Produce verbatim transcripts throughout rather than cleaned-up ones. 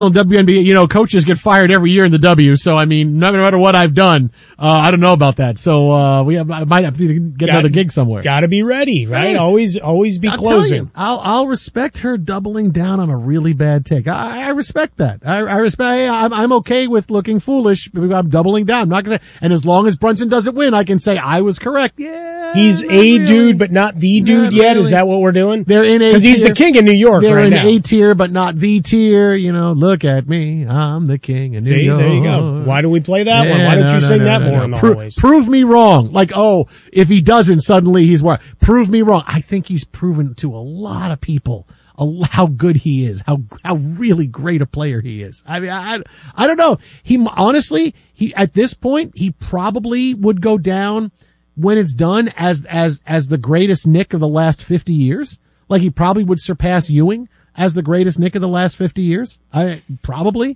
W N B A, you know, coaches get fired every year in the W. So, I mean, no matter what I've done, uh, I don't know about that. So, uh, we have, I might have to get got, another gig somewhere. Gotta be ready, right? Hey, always, always be I'll closing. You, I'll, I'll respect her doubling down on a really bad take. I, I respect that. I, I respect, hey, I'm, I'm okay with looking foolish. I'm doubling down. I'm not gonna say, and as long as Brunson doesn't win, I can say I was correct. Yeah. He's a really. dude, but not the dude not yet. Really. Is that what we're doing? They're in A Because he's the king of New York They're right in now. A tier, but not the tier. You know, look at me. I'm the king of New See, York. there you go. Why do we play that yeah, one? Why don't no, you no, sing no, that no, more no. in the Pro- hallways? Prove me wrong. Like, oh, if he doesn't, suddenly he's wrong. Prove me wrong. I think he's proven to a lot of people a, how good he is, how how really great a player he is. I mean, I I don't know. He honestly, he at this point, he probably would go down when it's done as as as the greatest Knick of the last fifty years. Like, he probably would surpass Ewing as the greatest Knick of the last fifty years. I probably.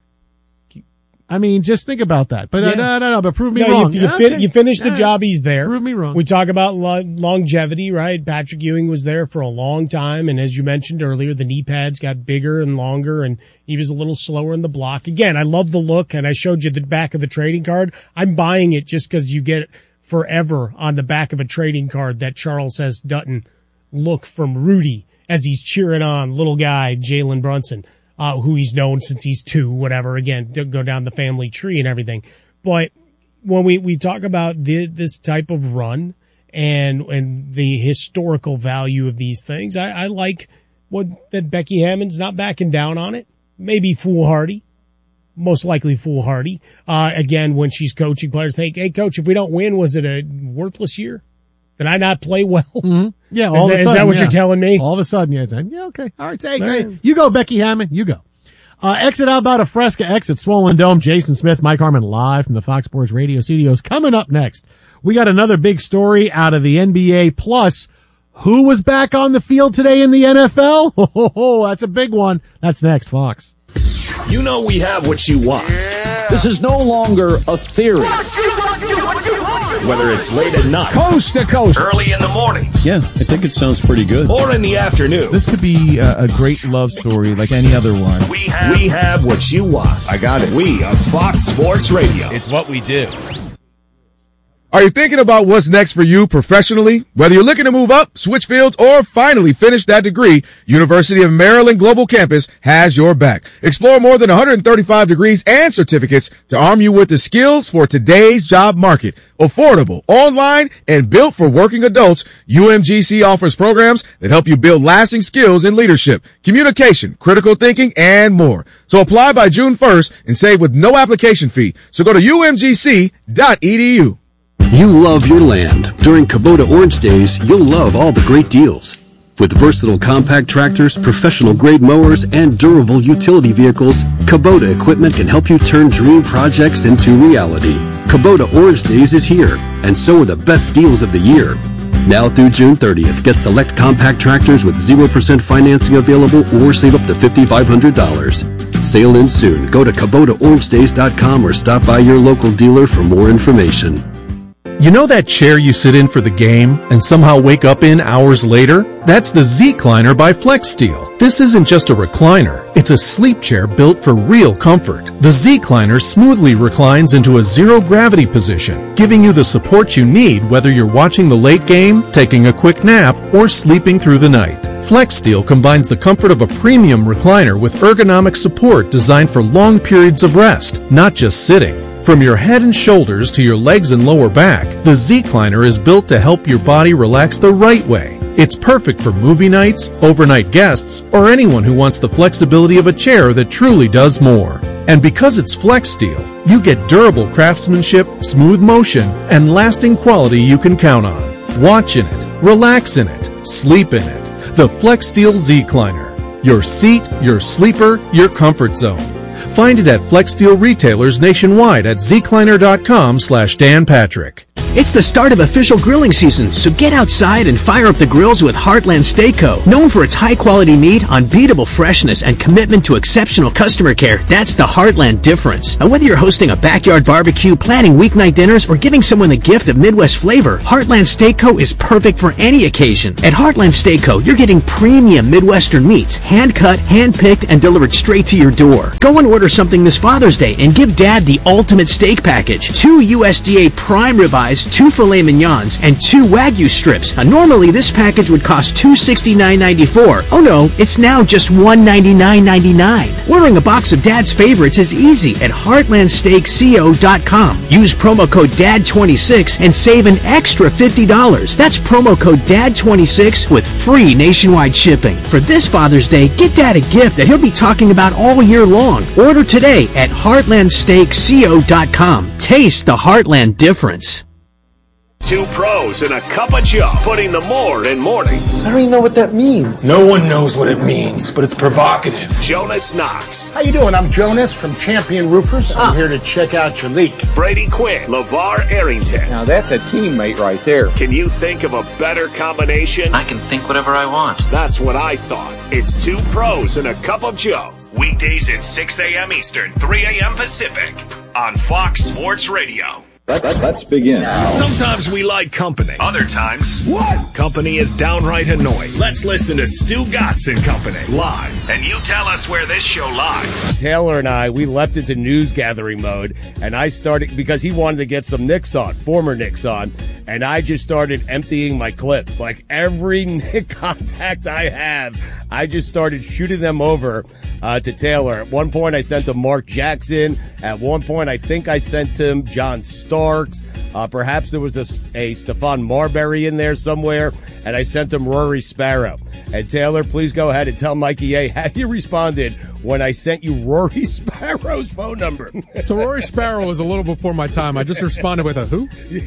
I mean, just think about that. But yeah. uh, no, no, no. But prove me no, wrong. You, you, okay. fin- you finish the yeah. job. He's there. Prove me wrong. We talk about lo- longevity, right? Patrick Ewing was there for a long time, and as you mentioned earlier, the knee pads got bigger and longer, and he was a little slower in the block. Again, I love the look, and I showed you the back of the trading card. I'm buying it just because you get forever on the back of a trading card that Charles S. Dutton look from Rudy as he's cheering on little guy Jalen Brunson. Uh, who he's known since he's two, whatever, again, to go down the family tree and everything. But when we, we talk about the, this type of run and, and the historical value of these things, I, I like what, that Becky Hammond's not backing down on it. Maybe foolhardy. Most likely foolhardy. Uh, again, when she's coaching players, hey, hey, coach, if we don't win, was it a worthless year? Did I not play well? Mm-hmm. Yeah, all is, of that, a sudden, is that what yeah. you're telling me? All of a sudden, yeah, it's like, yeah, okay, all right, hey, all hey, right. you go, Becky Hammond, you go. Uh, exit out about a Fresca, exit Swollen Dome. Jason Smith, Mike Harmon, live from the Fox Sports Radio studios. Coming up next, we got another big story out of the N B A. Plus, who was back on the field today in the N F L? Oh, that's a big one. That's next, Fox. You know we have what you want. Yeah. This is no longer a theory. Whether it's late at night, coast to coast, early in the mornings. Yeah, I think it sounds pretty good. Or in the afternoon. This could be a, a great love story like any other one. We have, we have what you want. I got it. We are Fox Sports Radio. It's what we do. Are you thinking about what's next for you professionally? Whether you're looking to move up, switch fields, or finally finish that degree, University of Maryland Global Campus has your back. Explore more than one hundred thirty-five degrees and certificates to arm you with the skills for today's job market. Affordable, online, and built for working adults, U M G C offers programs that help you build lasting skills in leadership, communication, critical thinking, and more. So apply by June first and save with no application fee. So go to U M G C dot E D U. You love your land. During Kubota Orange Days, you'll love all the great deals. With versatile compact tractors, professional-grade mowers, and durable utility vehicles, Kubota equipment can help you turn dream projects into reality. Kubota Orange Days is here, and so are the best deals of the year. Now through June thirtieth, get select compact tractors with zero percent financing available or save up to five thousand five hundred dollars. Sale ends soon. Go to Kubota Orange Days dot com or stop by your local dealer for more information. You know that chair you sit in for the game and somehow wake up in hours later? That's the Z-Cliner by FlexSteel. This isn't just a recliner. It's a sleep chair built for real comfort. The Z-Cliner smoothly reclines into a zero-gravity position, giving you the support you need whether you're watching the late game, taking a quick nap, or sleeping through the night. FlexSteel combines the comfort of a premium recliner with ergonomic support designed for long periods of rest, not just sitting. From your head and shoulders to your legs and lower back, the Z-Cliner is built to help your body relax the right way. It's perfect for movie nights, overnight guests, or anyone who wants the flexibility of a chair that truly does more. And because it's FlexSteel, you get durable craftsmanship, smooth motion, and lasting quality you can count on. Watch in it, relax in it, sleep in it. The FlexSteel Z-Cliner. Your seat, your sleeper, your comfort zone. Find it at FlexSteel retailers nationwide at zcliner dot com slash Dan Patrick. It's the start of official grilling season, so get outside and fire up the grills with Heartland Steak Co. Known for its high-quality meat, unbeatable freshness, and commitment to exceptional customer care, that's the Heartland difference. And whether you're hosting a backyard barbecue, planning weeknight dinners, or giving someone the gift of Midwest flavor, Heartland Steak Co. is perfect for any occasion. At Heartland Steak Co., you're getting premium Midwestern meats, hand-cut, hand-picked, and delivered straight to your door. Go and order something this Father's Day and give Dad the ultimate steak package. Two U S D A prime ribeyes, two filet mignons, and two Wagyu strips. Now, normally this package would cost two hundred sixty-nine dollars and ninety-four cents. Oh no, it's now just one hundred ninety-nine dollars and ninety-nine cents. Ordering a box of Dad's favorites is easy at heartland steak co dot com. Use promo code D A D twenty-six and save an extra fifty dollars. That's promo code D A D twenty-six with free nationwide shipping. For this Father's Day, get Dad a gift that he'll be talking about all year long. Order today at heartland steak co dot com. Taste the Heartland difference. Two pros and a cup of Joe, putting the more in mornings. I don't even know what that means. No one knows what it means, but it's provocative. Jonas Knox. How you doing? I'm Jonas from Champion Roofers. I'm ah. here to check out your leak. Brady Quinn. LeVar Arrington. Now that's a teammate right there. Can you think of a better combination? I can think whatever I want. That's what I thought. It's two pros and a cup of Joe. Weekdays at six a.m. Eastern, three a.m. Pacific on Fox Sports Radio. Let, let, let's begin. Sometimes we like company. Other times, what? Company is downright annoying. Let's listen to Stu Gatz and Company live. And you tell us where this show lies. Taylor and I, we leapt into news gathering mode, and I started, because he wanted to get some Knicks on, former Knicks on, and I just started emptying my clip. Like every Knick contact I have, I just started shooting them over uh, to Taylor. At one point, I sent him Mark Jackson. At one point, I think I sent him John Starks. Uh, perhaps there was a, a Stephon Marbury in there somewhere, and I sent him Rory Sparrow. And Taylor, please go ahead and tell Mikey A how you responded when I sent you Rory Sparrow's phone number. So Rory Sparrow was a little before my time. I just responded with a who?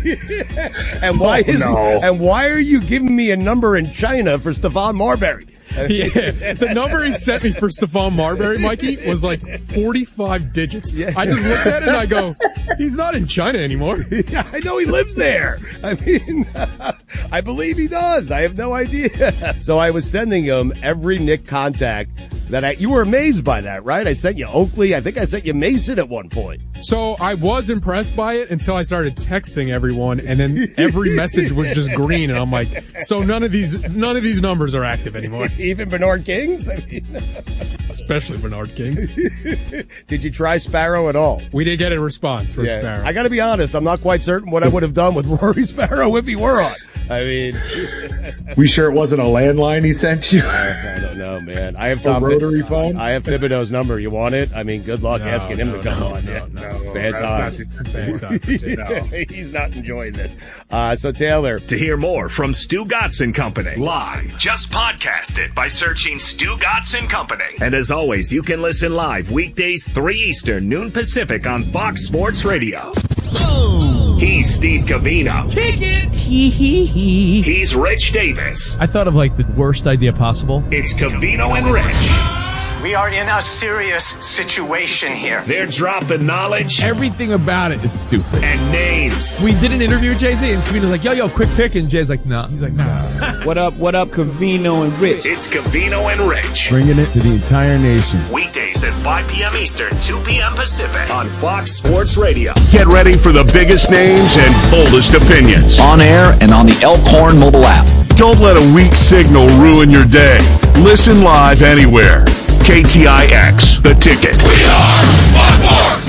and why oh, is no. and why are you giving me a number in China for Stephon Marbury? Yeah, the number he sent me for Stephon Marbury, Mikey, was like forty-five digits. Yeah. I just looked at it and I go, he's not in China anymore. Yeah, I know he lives there. I mean, I believe he does. I have no idea. So I was sending him every Knick contact that I, you were amazed by that, right? I sent you Oakley. I think I sent you Mason at one point. So I was impressed by it until I started texting everyone, and then every message was just green, and I'm like, so none of these, none of these numbers are active anymore. Even Bernard King's? I mean, especially Bernard King's. Did you try Sparrow at all? We didn't get a response for yeah. Sparrow. I got to be honest. I'm not quite certain what I would have done with Rory Sparrow if he were on. I mean, we sure it wasn't a landline he sent you? I, I don't know, man. I have Tom. A rotary Th- phone. I have Thibodeau's number. You want it? I mean, good luck no, asking no, him to come no, on. No, yeah. no, no, bad times. Not, bad times. No. He's not enjoying this. Uh, so Taylor, to hear more from Stu Gatz and Company live, just podcast it by searching Stu Gatz and Company. And as always, you can listen live weekdays three Eastern, noon Pacific on Fox Sports Radio. Oh. He's Steve Covino. Kick it. Hee hee hee. He's Rich Davis. I thought of like the worst idea possible. It's Covino and Rich. We are in a serious situation here. They're dropping knowledge. Everything about it is stupid. And names. We did an interview with Jay-Z, and Covino's like, yo, yo, quick pick. And Jay's like, no. Nah. He's like, nah. What up, what up, Covino and Rich? It's Covino and Rich. Bringing it to the entire nation. Weekdays at five p.m. Eastern, two p.m. Pacific on Fox Sports Radio. Get ready for the biggest names and boldest opinions. On air and on the Elkhorn mobile app. Don't let a weak signal ruin your day. Listen live anywhere. K T I X, The Ticket. We are one-fourth.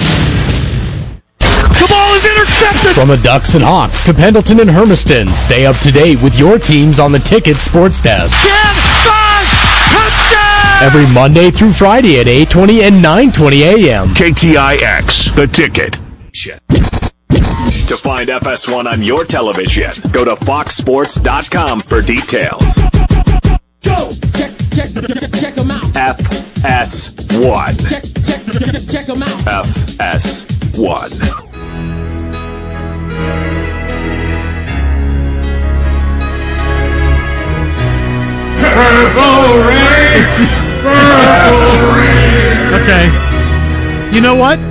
The ball is intercepted! From the Ducks and Hawks to Pendleton and Hermiston, stay up to date with your teams on the Ticket Sports Desk. ten five, touchdown! Every Monday through Friday at eight twenty and nine twenty a.m. K T I X, The Ticket. To find F S one on your television, go to fox sports dot com for details. Go! Check, check, check, check them out. F S one. Check, check, check, check them out. F S one. Purple Rain! Purple Rain! Okay. You know what?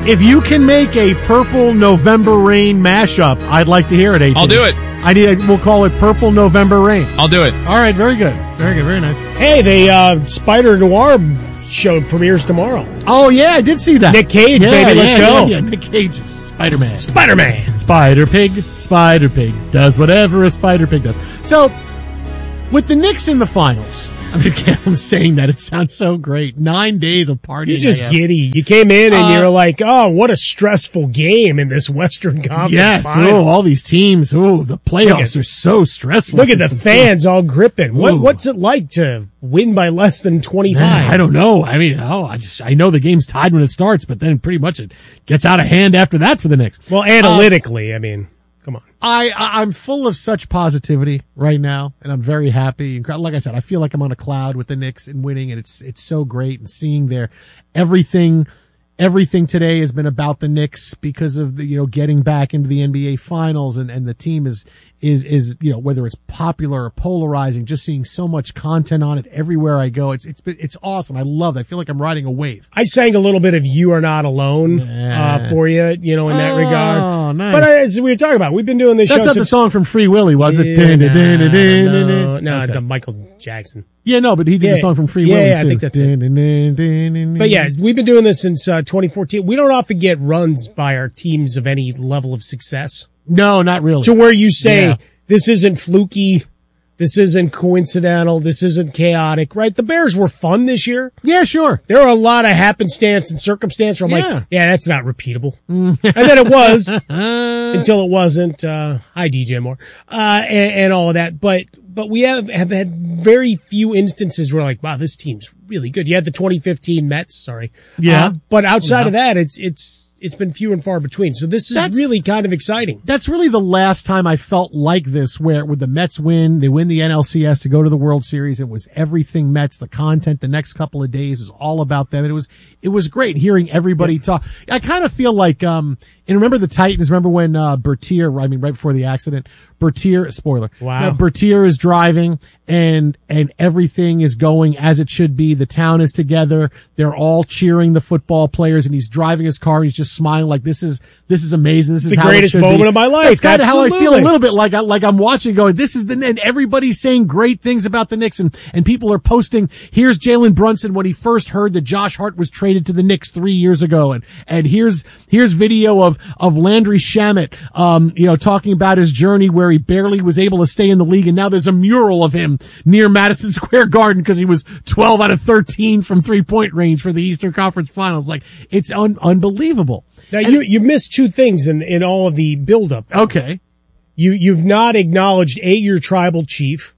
If you can make a Purple November Rain mashup, I'd like to hear it, eighteen. I'll do it. I need. A, we'll call it Purple November Rain. I'll do it. All right, very good. Very good, very nice. Hey, the uh, Spider Noir show premieres tomorrow. Oh, yeah, I did see that. Nick Cage, yeah, baby, yeah, let's go. Yeah, yeah, Nick Cage is Spider-Man. Spider-Man. Spider Pig, Spider Pig, does whatever a Spider Pig does. So, with the Knicks in the finals, I mean, I'm saying that, it sounds so great. Nine days of partying. You're just I guess. giddy. You came in and Uh, you're like, oh, what a stressful game in this Western Conference Yes, final. oh, all these teams, oh, the playoffs at- are so stressful. Look at the fans all gripping. What, Ooh. what's it like to win by less than twenty-five? Man, I don't know. I mean, oh, I just I know the game's tied when it starts, but then pretty much it gets out of hand after that for the Knicks. Well, analytically, I mean, come on. I, I I'm full of such positivity right now, and I'm very happy. Like I said, I feel like I'm on a cloud with the Knicks and winning, and it's it's so great and seeing their everything. Everything today has been about the Knicks because of the, you know, getting back into the N B A finals, and, and the team is, is, is, you know, whether it's popular or polarizing, just seeing so much content on it everywhere I go. It's, it's, been, it's awesome. I love it. I feel like I'm riding a wave. I sang a little bit of You Are Not Alone Yeah. uh, for you, you know, in that Oh, regard. nice. But as we were talking about, we've been doing this That's show not since... the song from Free Willy, was it? Yeah, Dun, dun, dun, dun, dun, no, dun, no, dun. no, Okay. the Michael Jackson. Yeah, no, but he did Yeah, the song from Free yeah, Willy yeah, I too. think that's it. Dun, dun, dun, dun, dun, But yeah, dun. we've been doing this since uh, twenty fourteen. We don't often get runs by our teams of any level of success. No, not really. To where you say, Yeah. this isn't fluky, this isn't coincidental, this isn't chaotic, right? The Bears were fun this year. Yeah, sure. There are a lot of happenstance and circumstance where I'm Yeah. like, yeah, that's not repeatable. And then it was, until it wasn't. Uh, hi, D J Moore. Uh, and, and all of that. But, but we have, have had very few instances where like, wow, this team's really good. You had the twenty fifteen Mets, sorry. Yeah. Uh, but outside Yeah. of that, it's, it's, it's been few and far between. So this is That's- really kind of exciting. That's really the last time I felt like this, where with the Mets win, they win the N L C S to go to the World Series. It was everything Mets. The content the next couple of days is all about them. And it was, it was great hearing everybody talk. I kind of feel like, um, and remember the Titans, remember when, uh, Bertier, I mean, right before the accident, Bertier, spoiler. Wow. Uh, Bertier is driving and, and everything is going as it should be. The town is together. They're all cheering the football players, and he's driving his car. He's just smiling like this is, this is amazing. This is The how it greatest should be. moment of my life. That's kind of how I feel a Absolutely. little bit like I, like I'm watching going, this is the, and everybody's saying great things about the Knicks, and, and people are posting, here's Jalen Brunson when he first heard that Josh Hart was traded to the Knicks three years ago. And, and here's, here's video of, of Landry Shamet, um, you know, talking about his journey where he barely was able to stay in the league. And now there's a mural of him near Madison Square Garden because he was twelve out of thirteen from three point range for the Eastern Conference Finals. Like, it's un- unbelievable. Now you, you missed two things in, in all of the buildup. Okay. You, you've not acknowledged A, your tribal chief,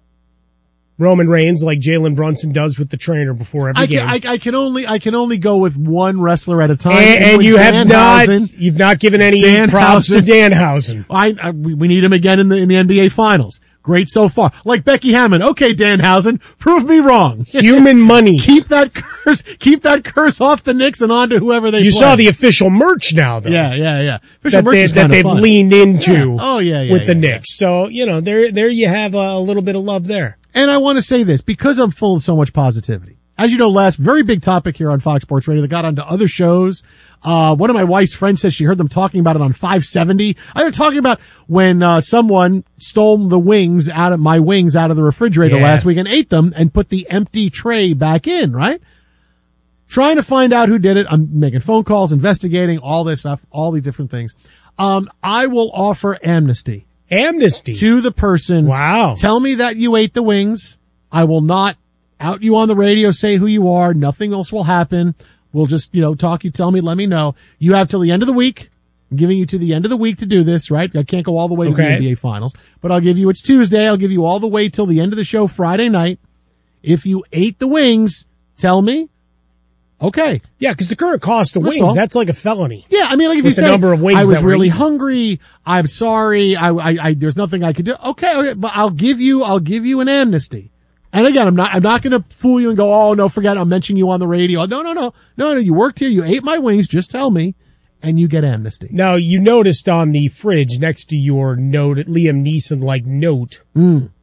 Roman Reigns, like Jalen Brunson does with the trainer before every I game. can, I, I can only, I can only go with one wrestler at a time. and, and with you have not, Danhausen. you've not given any Danhausen. props to Danhausen. I, I we we need him again in the in the N B A Finals. Great so far. Like Becky Hammond. Okay, Danhausen, prove me wrong. Human money. Keep that curse, keep that curse off the Knicks and on to whoever they You play. saw the official merch now, though. Yeah, yeah, yeah. Official That, merch they, is that kinda they've fun. leaned into Yeah. Oh, yeah, yeah, with the yeah, yeah. Knicks. So, you know, there, there you have a little bit of love there. And I want to say this because I'm full of so much positivity. As you know, last very big topic here on Fox Sports Radio that got onto other shows. Uh, one of my wife's friends says she heard them talking about it on five seventy. I was talking about when, uh, someone stole the wings out of my wings out of the refrigerator Yeah. last week and ate them and put the empty tray back in, right? Trying to find out who did it. I'm making phone calls, investigating all this stuff, all these different things. Um, I will offer amnesty. Amnesty? To the person. Wow. Tell me that you ate the wings. I will not out you on the radio, say who you are. Nothing else will happen. We'll just, you know, talk, you tell me, let me know. You have till the end of the week. I'm giving you to the end of the week to do this, right? I can't go all the way to the Okay. N B A Finals, but I'll give you, it's Tuesday. I'll give you all the way till the end of the show Friday night. If you ate the wings, tell me. Okay. Yeah, because the current cost of That's wings, all. that's like a felony. Yeah, I mean, like if With you the say, number of wings I was that were really eaten. hungry, I'm sorry, I, I, I, there's nothing I could do. Okay, okay, but I'll give you, I'll give you an amnesty. And again, I'm not, I'm not going to fool you and go, oh, no, forget, I'm mentioning you on the radio. No, no, no, no, no, you worked here, you ate my wings, just tell me, and you get amnesty. Now, you noticed on the fridge next to your note, Liam Neeson-like note, Mm.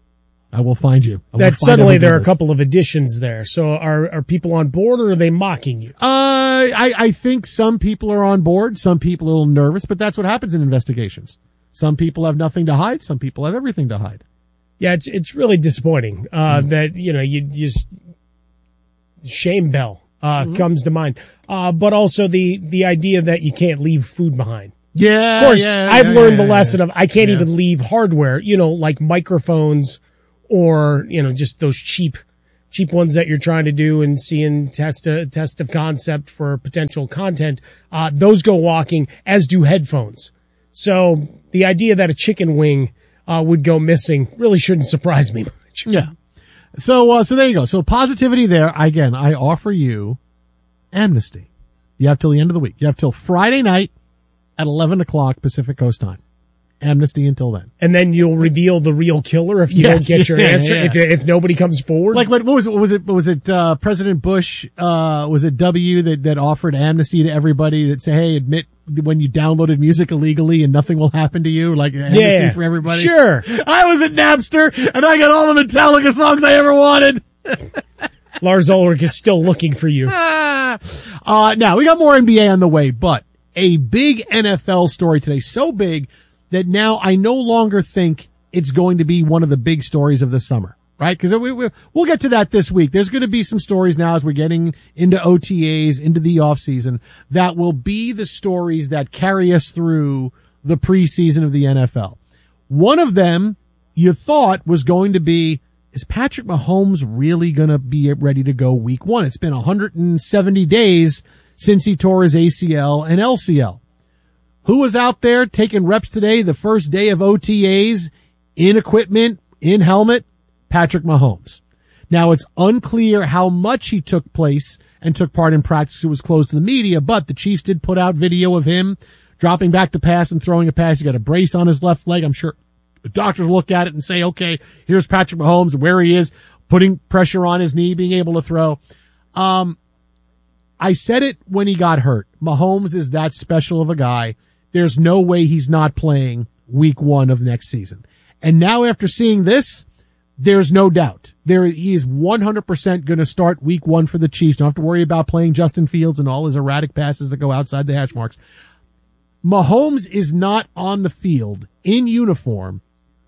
I will find you. I will That find suddenly there are a this. couple of additions there. So are are people on board, or are they mocking you? Uh, I, I think some people are on board. Some people are a little nervous, but that's what happens in investigations. Some people have nothing to hide. Some people have everything to hide. Yeah, it's it's really disappointing uh, mm. that, you know, you just shame bell uh, mm-hmm. comes to mind. Uh, but also the, the idea that you can't leave food behind. Yeah. Of course, yeah, I've yeah, learned yeah, the lesson yeah. of I can't yeah. even leave hardware, you know, like microphones or, you know, just those cheap, cheap ones that you're trying to do and seeing test, a, test of concept for potential content. Uh, those go walking, as do headphones. So the idea that a chicken wing uh, would go missing really shouldn't surprise me much. Yeah. So, uh, so there you go. So positivity there. Again, I offer you amnesty. You have till the end of the week. You have till Friday night at eleven o'clock Pacific Coast time. Amnesty until then. And then you'll reveal the real killer if you Yes, don't get your yeah, answer, yeah. if if nobody comes forward. Like what, what was it? What was it? what Was it uh, President Bush? Uh, was it W that that offered amnesty to everybody that say, "Hey, admit when you downloaded music illegally and nothing will happen to you." Like amnesty yeah, for everybody. Sure. I was at Napster and I got all the Metallica songs I ever wanted. Lars Ulrich is still looking for you. uh, now we got more N B A on the way, but a big N F L story today. So big that now I no longer think it's going to be one of the big stories of the summer, right? Because we, we, we'll get to that this week. There's going to be some stories now as we're getting into O T As, into the off season, that will be the stories that carry us through the preseason of the N F L. One of them you thought was going to be, is Patrick Mahomes really going to be ready to go week one? It's been one hundred seventy days since he tore his A C L and L C L. Who was out there taking reps today, the first day of O T As, in equipment, in helmet? Patrick Mahomes. Now, it's unclear how much he took place and took part in practice. It was closed to the media, but the Chiefs did put out video of him dropping back to pass and throwing a pass. He got a brace on his left leg. I'm sure the doctors will look at it and say, okay, here's Patrick Mahomes, where he is, putting pressure on his knee, being able to throw. Um, I said it when he got hurt. Mahomes is that special of a guy. There's no way he's not playing week one of next season. And now after seeing this, there's no doubt. There, he is one hundred percent going to start week one for the Chiefs. Don't have to worry about playing Justin Fields and all his erratic passes that go outside the hash marks. Mahomes is not on the field in uniform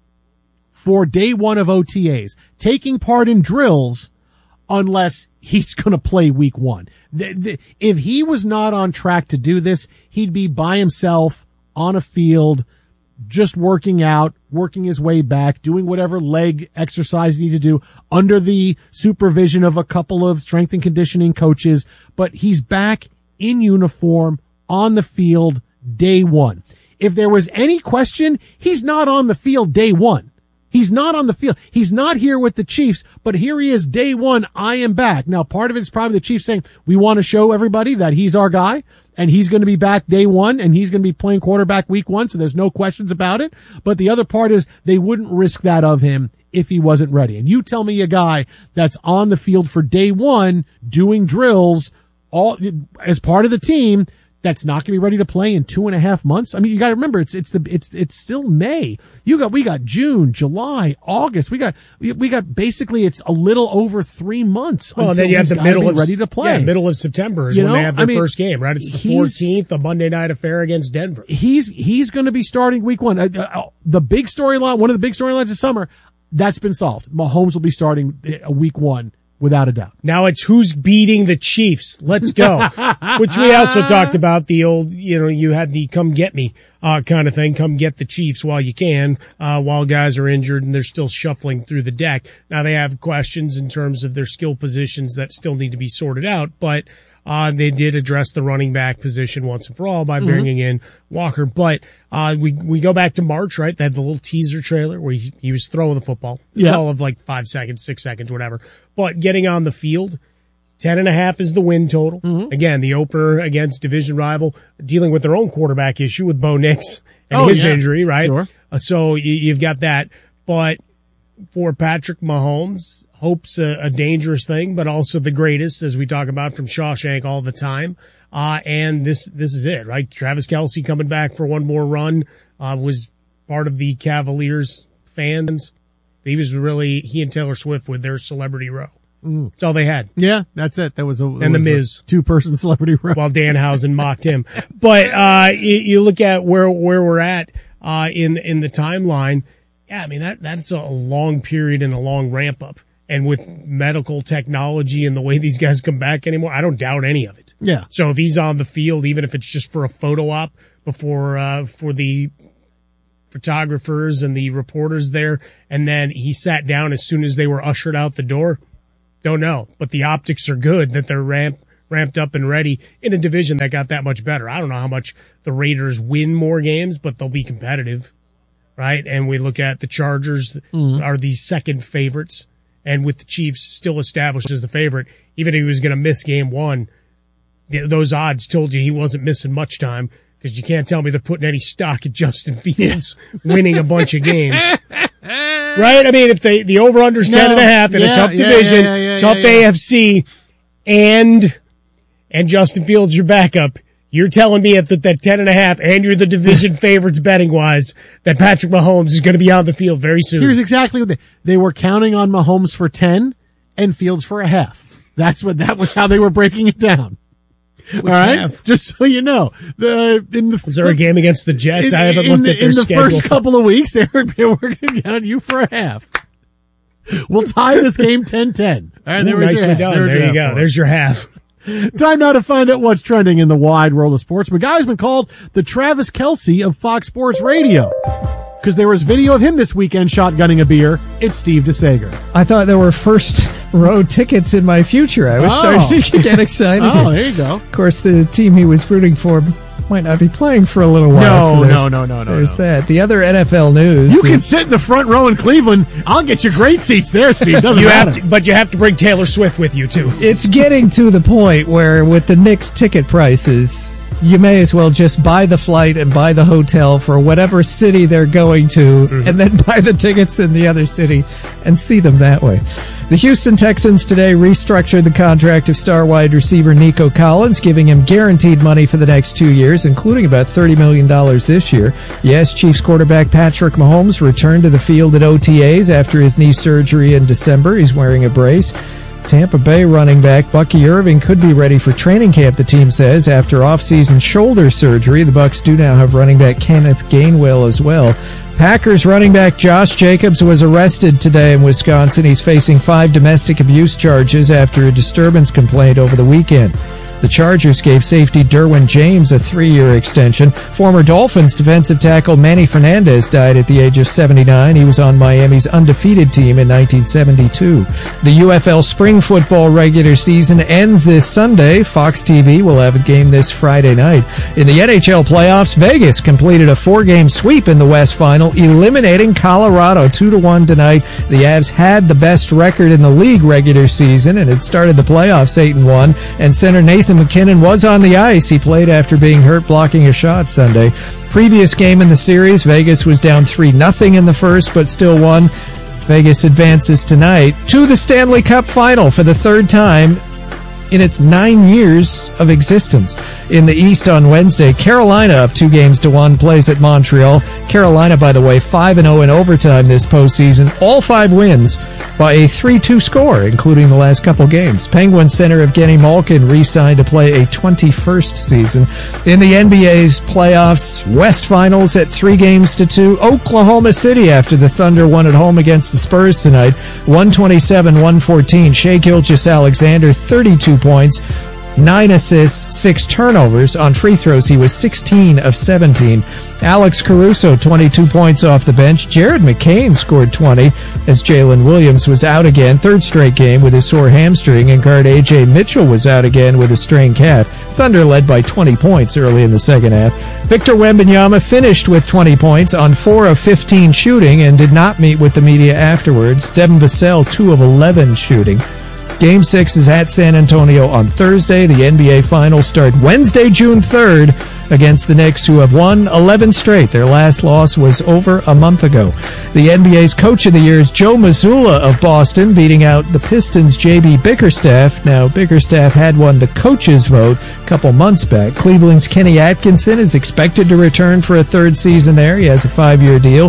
for day one of O T As, taking part in drills unless he's going to play week one. The, the, if he was not on track to do this, he'd be by himself on a field, just working out, working his way back, doing whatever leg exercise he needs to do under the supervision of a couple of strength and conditioning coaches. But he's back in uniform on the field day one. If there was any question, he's not on the field day one. He's not on the field. He's not here with the Chiefs, but here he is day one. I am back. Now, part of it is probably the Chiefs saying, we want to show everybody that he's our guy and he's going to be back day one and he's going to be playing quarterback week one. So there's no questions about it. But the other part is they wouldn't risk that of him if he wasn't ready. And you tell me a guy that's on the field for day one doing drills all as part of the team that's not going to be ready to play in two and a half months. I mean, you got to remember, it's, it's the, it's, it's still May. You got, we got June, July, August. We got, we, we got basically, it's a little over three months. Well, until then you have the middle of, ready to play. Yeah, middle of September is you when know? they have their I mean, first game, right? It's the fourteenth, a Monday night affair against Denver. He's, he's going to be starting week one. Uh, uh, the big storyline, one of the big storylines this summer, that's been solved. Mahomes will be starting uh, week one. Without a doubt. Now it's who's beating the Chiefs. Let's go. Which we also talked about the old, you know, you had the come get me, uh, kind of thing. Come get the Chiefs while you can, uh, while guys are injured and they're still shuffling through the deck. Now they have questions in terms of their skill positions that still need to be sorted out, but, uh, they did address the running back position once and for all by bringing mm-hmm. in Walker. But, uh, we, we go back to March, right? They had the little teaser trailer where he, he was throwing the football. Yeah. All of like five seconds, six seconds, whatever. But getting on the field, ten and a half is the win total. Mm-hmm. Again, the opener against division rival, dealing with their own quarterback issue with Bo Nix and oh, his yeah. injury, right? Sure. Uh, so you, you've got that. But for Patrick Mahomes, hope's a, a dangerous thing, but also the greatest, as we talk about from Shawshank all the time. Uh, and this, this is it, right? Travis Kelce coming back for one more run, uh, was part of the Cavaliers fans He was really, he and Taylor Swift with their celebrity row. Mm. That's all they had. Yeah, that's it. That was a and the Miz two person celebrity row while Danhausen mocked him. But uh, you, you look at where where we're at uh, in in the timeline. Yeah, I mean that that's a long period and a long ramp up. And with medical technology and the way these guys come back anymore, I don't doubt any of it. Yeah. So if he's on the field, even if it's just for a photo op before uh, for the photographers and the reporters there, and then he sat down as soon as they were ushered out the door. Don't know, but the optics are good that they're ramp, ramped up and ready in a division that got that much better. I don't know how much the Raiders win more games, but they'll be competitive, right? And we look at the Chargers mm-hmm. are the second favorites, and with the Chiefs still established as the favorite, even if he was going to miss game one, th- those odds told you he wasn't missing much time because you can't tell me they're putting any stock in Justin Fields winning a bunch of games. Right? I mean, if they, the over-under's no, ten and a half in yeah, a tough yeah, division, yeah, yeah, yeah, tough yeah, yeah. A F C, and, and Justin Fields your backup, you're telling me at the, that ten and a half, and you're the division favorites betting-wise, that Patrick Mahomes is going to be on the field very soon. Here's exactly what they, they were counting on Mahomes for ten and Fields for a half. That's what, that was how they were breaking it down. Which All right, half? Just so you know, the in the is there a game against the Jets? In, I haven't looked the, at their in the schedule. first couple of weeks. They were, they were going to get on you for a half. We'll tie this game ten ten. All right, there Ooh, nicely done. There, there you go. There's your half. Time now to find out what's trending in the wide world of sports. But guy's been called the Travis Kelce of Fox Sports Radio. Because there was video of him this weekend shotgunning a beer. It's Steve DeSager. I thought there were first row tickets in my future. I was oh. starting to get excited. Oh, there you go. Of course, the team he was rooting for might not be playing for a little while. No, so no, no, no, no. There's no. that. The other N F L news. You can the, sit in the front row in Cleveland. I'll get you great seats there, Steve. Doesn't you matter. Have to, but you have to bring Taylor Swift with you, too. It's getting to the point where with the Knicks ticket prices, you may as well just buy the flight and buy the hotel for whatever city they're going to, mm-hmm. and then buy the tickets in the other city and see them that way. The Houston Texans today restructured the contract of star wide receiver Nico Collins, giving him guaranteed money for the next two years, including about thirty million dollars this year. Yes, Chiefs quarterback Patrick Mahomes returned to the field at O T As after his knee surgery in December. He's wearing a brace. Tampa Bay running back Bucky Irving could be ready for training camp, the team says, after offseason shoulder surgery. The Bucs do now have running back Kenneth Gainwell as well. Packers running back Josh Jacobs was arrested today in Wisconsin. He's facing five domestic abuse charges after a disturbance complaint over the weekend. The Chargers gave safety Derwin James a three-year extension. Former Dolphins defensive tackle Manny Fernandez died at the age of seventy-nine. He was on Miami's undefeated team in nineteen seventy-two. The U F L spring football regular season ends this Sunday. Fox T V will have a game this Friday night. In the N H L playoffs, Vegas completed a four-game sweep in the West Final, eliminating Colorado two to one tonight. The Avs had the best record in the league regular season and had started the playoffs eight and one, and center Nathan McKinnon was on the ice. He played after being hurt blocking a shot Sunday. Previous game in the series, Vegas was down three nothing in the first, but still won. Vegas advances tonight to the Stanley Cup Final for the third time in its nine years of existence. In the East on Wednesday, Carolina, up two games to one, plays at Montreal. Carolina, by the way, five and oh in overtime this postseason. All five wins by a three two score, including the last couple games. Penguins center Evgeny Malkin re-signed to play a twenty-first season. In the N B A's playoffs, West Finals at three games to two. Oklahoma City after the Thunder won at home against the Spurs tonight. one twenty-seven one fourteen. Shai Gilgeous-Alexander, thirty-two points, nine assists, six turnovers. On free throws, he was sixteen of seventeen. Alex Caruso, twenty-two points off the bench. Jared McCain scored twenty as Jalen Williams was out again, third straight game with a sore hamstring, and guard A J Mitchell was out again with a strained calf. Thunder led by twenty points early in the second half. Victor Wembanyama finished with twenty points on four of fifteen shooting and did not meet with the media afterwards. Devin Vassell, two of eleven shooting. Game six is at San Antonio on Thursday. The N B A Finals start Wednesday, June third, against the Knicks, who have won eleven straight. Their last loss was over a month ago. The N B A's Coach of the Year is Joe Mazzulla of Boston, beating out the Pistons' J B Bickerstaff. Now, Bickerstaff had won the coach's vote a couple months back. Cleveland's Kenny Atkinson is expected to return for a third season there. He has a five-year deal.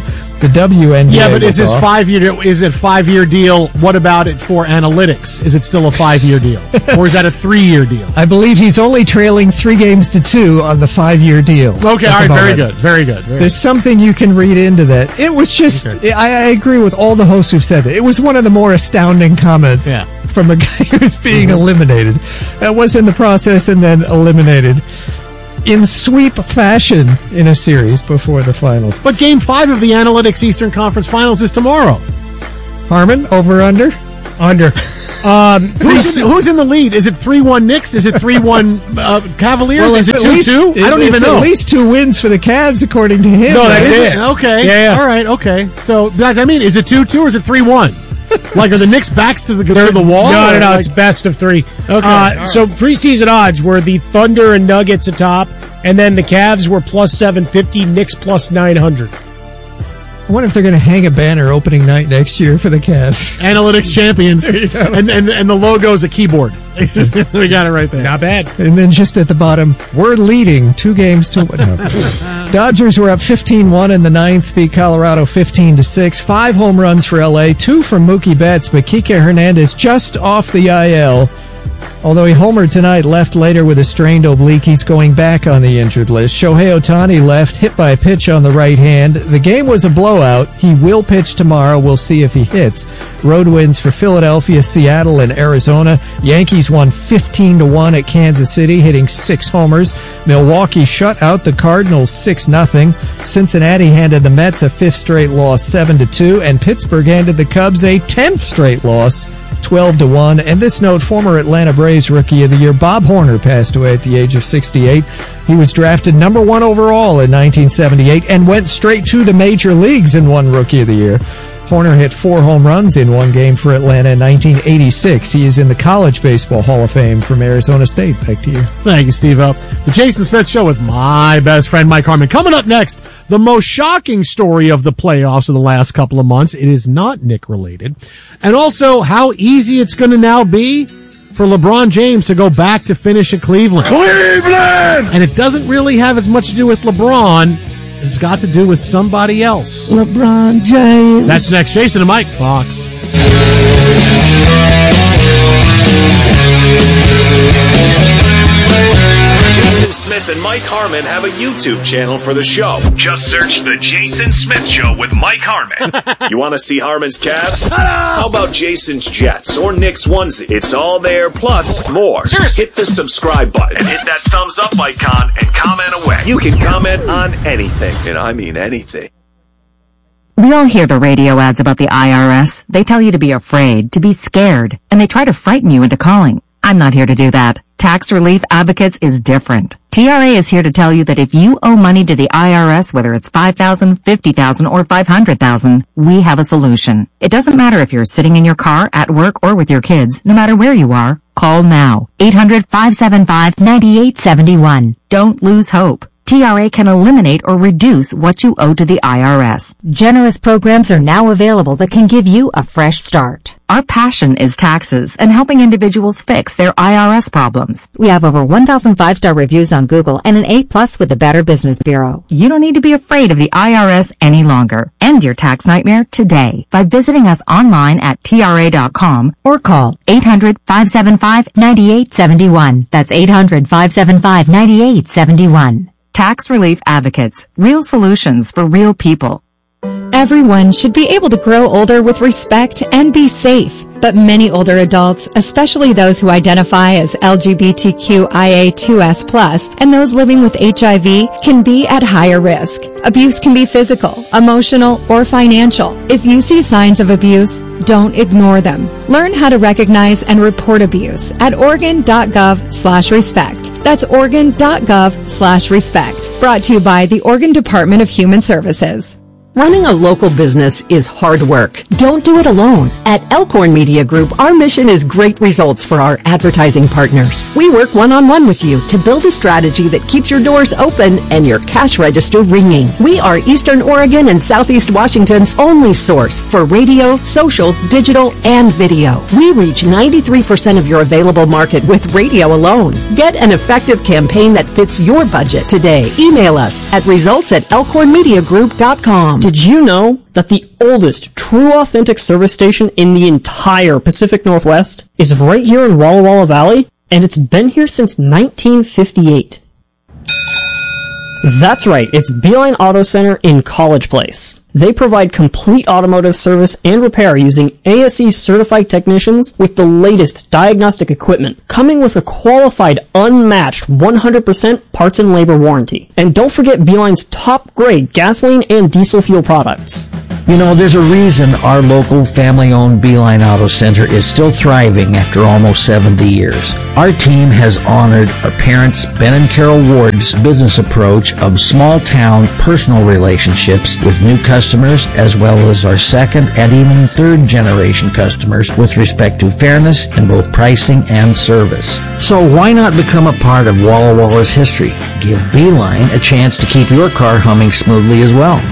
the W N B A. Yeah, but is was this off. five year? Is it five year deal? What about it for analytics? Is it still a five year deal, or is that a three year deal? I believe he's only trailing three games to two on the five-year deal. Okay, all right, very good, very good. Very There's good. something you can read into that. It was just, Okay. I, I agree with all the hosts who've said that. It was one of the more astounding comments Yeah. from a guy who's being Mm-hmm. eliminated. That was in the process and then eliminated in sweep fashion in a series before the finals. But Game Five of the Analytics Eastern Conference Finals is tomorrow. Harmon, over under? Under. Um, Who's, who's in the lead? Is it three one Knicks? Is it three one uh, Cavaliers? Well, is it's it at two least, two? I don't it's even know. at least two wins for the Cavs, according to him. No, that's Is it. Okay. Yeah, yeah. All right. Okay. So that's, I mean, is it two two or is it three one? Like, are the Knicks backs to the to the wall? No, no, or no. like- It's best of three. Okay, Uh, all right. So preseason odds were the Thunder and Nuggets atop, and then the Cavs were plus seven fifty, Knicks plus nine hundred. I wonder if they're going to hang a banner opening night next year for the Cavs. Analytics champions, There you go. and and and the logo is a keyboard. We got it right there. Not bad. And then just at the bottom, we're leading two games to one. No. Dodgers were up fifteen one in the ninth, beat Colorado fifteen to six. Five home runs for L A, two from Mookie Betts, but Kike Hernandez just off the I L. Although he homered tonight, left later with a strained oblique, he's going back on the injured list. Shohei Ohtani left, hit by a pitch on the right hand. The game was a blowout. He will pitch tomorrow. We'll see if he hits. Road wins for Philadelphia, Seattle, and Arizona. Yankees won fifteen to one at Kansas City, hitting six homers. Milwaukee shut out the Cardinals six nothing. Cincinnati handed the Mets a fifth straight loss, seven to two, and Pittsburgh handed the Cubs a tenth straight loss, twelve to one. And this note, former Atlanta Braves Rookie of the Year Bob Horner passed away at the age of sixty-eight. He was drafted number one overall in nineteen seventy-eight and went straight to the major leagues and won Rookie of the Year. Horner hit four home runs in one game for Atlanta in nineteen eighty-six. He is in the College Baseball Hall of Fame from Arizona State. Back to you. Thank you, Steve-O. The Jason Smith Show with my best friend, Mike Harmon. Coming up next, the most shocking story of the playoffs of the last couple of months. It is not Knick-related. And also, how easy it's going to now be for LeBron James to go back to finish at Cleveland. Cleveland! And it doesn't really have as much to do with LeBron. It's got to do with somebody else. LeBron James. That's next. Jason and Mike, Fox. Jason Smith and Mike Harmon have a YouTube channel for the show. Just search The Jason Smith Show with Mike Harmon. You want to see Harmon's Cavs? How about Jason's Jets or Nick's onesie? It's all there, plus more. Hit the subscribe button and hit that thumbs up icon and comment away. You can comment on anything, and I mean anything. We all hear the radio ads about the I R S. They tell you to be afraid, to be scared, and they try to frighten you into calling. I'm not here to do that. Tax Relief Advocates is different. T R A is here to tell you that if you owe money to the I R S, whether it's five thousand dollars, fifty thousand dollars, or five hundred thousand dollars, we have a solution. It doesn't matter if you're sitting in your car, at work, or with your kids. No matter where you are, call now. eight hundred, five seven five, nine eight seven one. Don't lose hope. T R A can eliminate or reduce what you owe to the I R S. Generous programs are now available that can give you a fresh start. Our passion is taxes and helping individuals fix their I R S problems. We have over one thousand five-star reviews on Google and an A plus with the Better Business Bureau. You don't need to be afraid of the I R S any longer. End your tax nightmare today by visiting us online at T R A dot com or call eight hundred, five seven five, nine eight seven one. That's eight hundred, five seven five, nine eight seven one. Tax Relief Advocates. Real solutions for real people. Everyone should be able to grow older with respect and be safe. But many older adults, especially those who identify as L G B T Q I A two S plus, and those living with H I V, can be at higher risk. Abuse can be physical, emotional, or financial. If you see signs of abuse, don't ignore them. Learn how to recognize and report abuse at Oregon.gov slash respect. That's Oregon.gov slash respect. Brought to you by the Oregon Department of Human Services. Running a local business is hard work. Don't do it alone. At Elkhorn Media Group, our mission is great results for our advertising partners. We work one-on-one with you to build a strategy that keeps your doors open and your cash register ringing. We are Eastern Oregon and Southeast Washington's only source for radio, social, digital, and video. We reach ninety-three percent of your available market with radio alone. Get an effective campaign that fits your budget today. Email us at results at elkhorn media group dot com. Did you know that the oldest true authentic service station in the entire Pacific Northwest is right here in Walla Walla Valley? And it's been here since nineteen fifty-eight. That's right, it's Beeline Auto Center in College Place. They provide complete automotive service and repair using A S E certified technicians with the latest diagnostic equipment, coming with a qualified, unmatched one hundred percent parts and labor warranty. And don't forget Beeline's top grade gasoline and diesel fuel products. You know, there's a reason our local family-owned Beeline Auto Center is still thriving after almost seventy years. Our team has honored our parents, Ben and Carol Ward's business approach of small-town personal relationships with new customers, as well as our second and even third-generation customers with respect to fairness in both pricing and service. So why not become a part of Walla Walla's history? Give Beeline a chance to keep your car humming smoothly as well.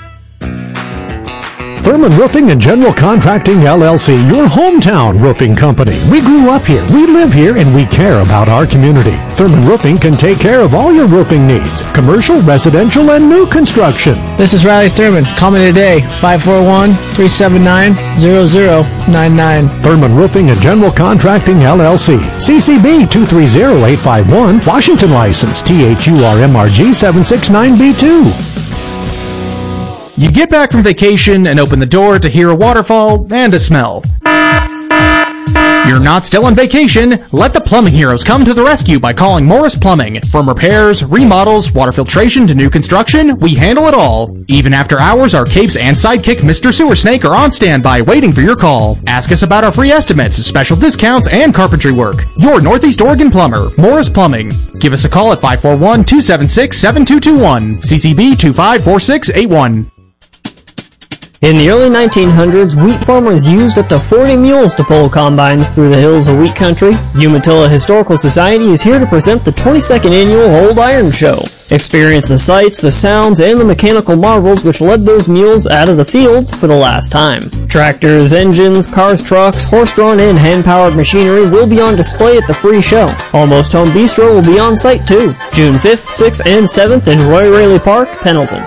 Thurman Roofing and General Contracting, L L C, your hometown roofing company. We grew up here, we live here, and we care about our community. Thurman Roofing can take care of all your roofing needs, commercial, residential, and new construction. This is Riley Thurman. Call me today, five four one, three seven nine, zero zero nine nine. Thurman Roofing and General Contracting, L L C, C C B two three zero eight five one, Washington license, T H U R M R G seven six nine B two. You get back from vacation and open the door to hear a waterfall and a smell. You're not still on vacation. Let the plumbing heroes come to the rescue by calling Morris Plumbing. From repairs, remodels, water filtration to new construction, we handle it all. Even after hours, our capes and sidekick Mister Sewer Snake are on standby waiting for your call. Ask us about our free estimates, special discounts, and carpentry work. Your Northeast Oregon plumber, Morris Plumbing. Give us a call at five four one, two seven six, seven two two one, C C B two five four six eight one. In the early nineteen hundreds, wheat farmers used up to forty mules to pull combines through the hills of wheat country. Umatilla Historical Society is here to present the twenty-second annual Old Iron Show. Experience the sights, the sounds, and the mechanical marvels which led those mules out of the fields for the last time. Tractors, engines, cars, trucks, horse-drawn and hand-powered machinery will be on display at the free show. Almost Home Bistro will be on site too. June fifth, sixth, and seventh in Roy Raley Park, Pendleton.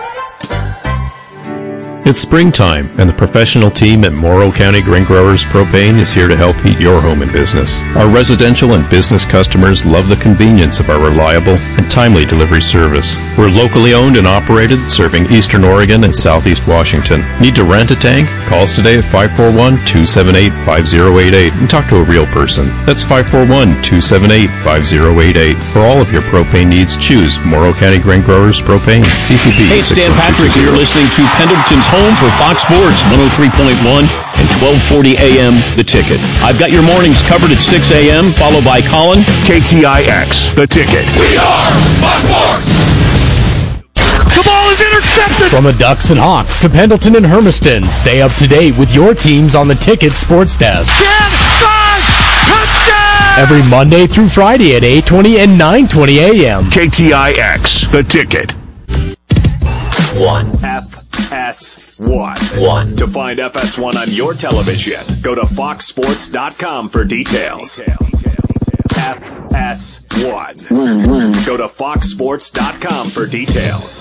It's springtime, and the professional team at Morrow County Grain Growers Propane is here to help heat your home and business. Our residential and business customers love the convenience of our reliable and timely delivery service. We're locally owned and operated, serving Eastern Oregon and Southeast Washington. Need to rent a tank? Call us today at five four one, two seven eight, five zero eight eight and talk to a real person. That's five four one, two seven eight, five zero eight eight. For all of your propane needs, choose Morrow County Grain Growers Propane. C C P. Hey, Stan Patrick, you're listening to Pendleton's home for Fox Sports one oh three point one and twelve forty A M The Ticket. I've got your mornings covered at six A M, followed by Colin. K T I X, The Ticket. We are Fox Sports! The ball is intercepted! From the Ducks and Hawks to Pendleton and Hermiston, stay up to date with your teams on the Ticket Sports Desk. ten, five, touchdown! Every Monday through Friday at eight twenty and nine twenty A M K T I X, The Ticket. One. F S one. One. To find F S one on your television, go to fox sports dot com for details. F S one. Go to fox sports dot com for details.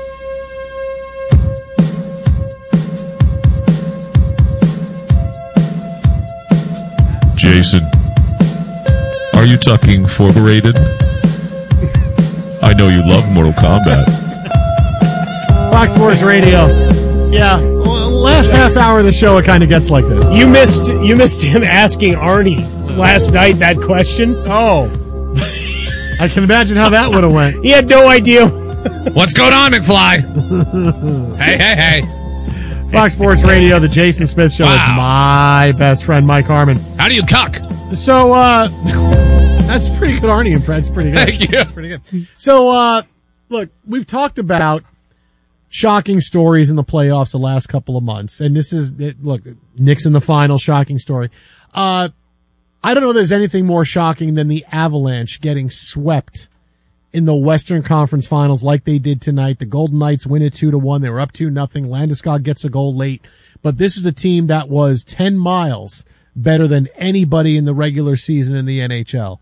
Jason, are you talking forbearated? I know you love Mortal Kombat. Fox Sports Radio. Yeah, last half hour of the show, it kind of gets like this. You missed you missed him asking Arnie last night that question. Oh, I can imagine how that would have went. He had no idea. What's going on, McFly? hey, hey, hey. Fox Sports Radio, the Jason Smith Show. Wow. Is my best friend, Mike Harmon. How do you cuck? So, uh, that's pretty good Arnie impression. That's pretty good. Thank you. That's pretty good. So, uh, look, we've talked about shocking stories in the playoffs the last couple of months. And this is, it, look, Knicks in the final, shocking story. Uh, I don't know if there's anything more shocking than the Avalanche getting swept in the Western Conference Finals like they did tonight. The Golden Knights win it two to one. They were up two nothing. Landeskog gets a goal late. But this is a team that was ten miles better than anybody in the regular season in the N H L.